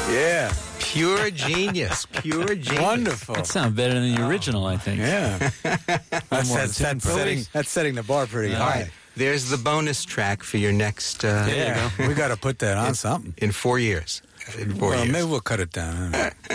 Yeah. Pure genius. Pure genius. Wonderful. That sounds better than the original, I think. Yeah. That's setting the bar pretty All high. right. There's the bonus track for your next... Yeah. We got to put that on something. In 4 years. Maybe we'll cut it down.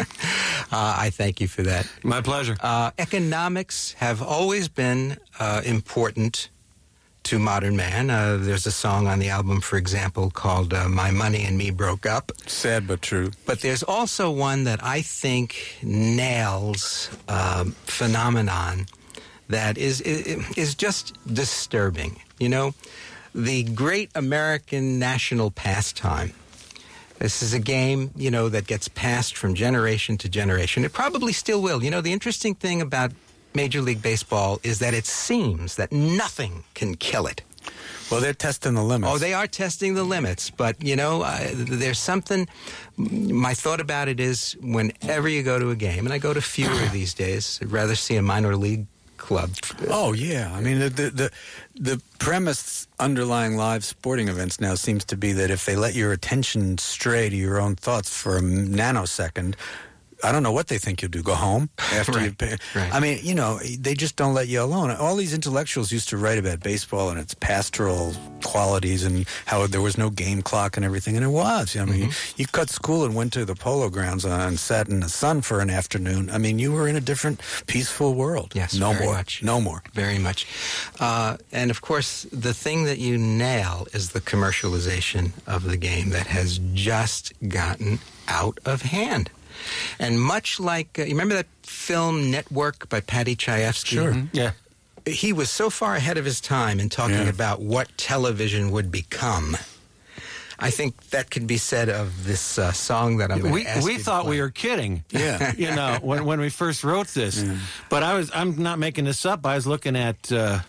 I thank you for that. My pleasure. Economics have always been important to modern man. There's a song on the album, for example, called My Money and Me Broke Up. Sad but true. But there's also one that I think nails phenomenon that is just disturbing. You know, the great American national pastime. This is a game, you know, that gets passed from generation to generation. It probably still will. You know, the interesting thing about Major League Baseball is that it seems that nothing can kill it. Well, they're testing the limits. Oh, they are testing the limits. But, you know, there's something... My thought about it is whenever you go to a game, and I go to fewer these days, I'd rather see a minor league club. Oh, yeah. I mean, the premise underlying live sporting events now seems to be that if they let your attention stray to your own thoughts for a nanosecond... I don't know what they think you'll do. Go home after you pay. Right. I mean, you know, they just don't let you alone. All these intellectuals used to write about baseball and its pastoral qualities and how there was no game clock and everything, and it was. I mean, you cut school and went to the polo grounds and sat in the sun for an afternoon. I mean, you were in a different, peaceful world. Yes, no very more. much. No more. Very much. And, of course, the thing that you nail is the commercialization of the game that has just gotten out of hand. And much like, you remember that film Network by Paddy Chayefsky? Sure. Yeah. He was so far ahead of his time in talking about what television would become. I think that could be said of this song that I'm going to ask you We to thought play. we were kidding. Yeah. You know, when we first wrote this. Yeah. But I'm not making this up. I was looking at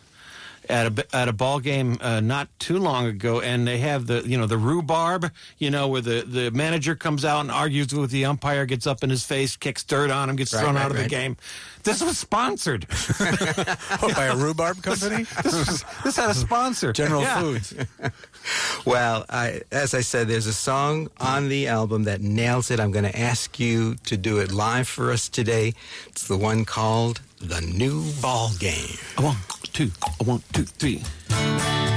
a ball game not too long ago, and they have the rhubarb, you know, where the manager comes out and argues with the umpire, gets up in his face, kicks dirt on him, gets thrown out of the game. This was sponsored. By a rhubarb company? This had a sponsor. General Foods. Well, as I said, there's a song on the album that nails it. I'm going to ask you to do it live for us today. It's the one called The New Ball Game. 1, 2, 1, 2, 3.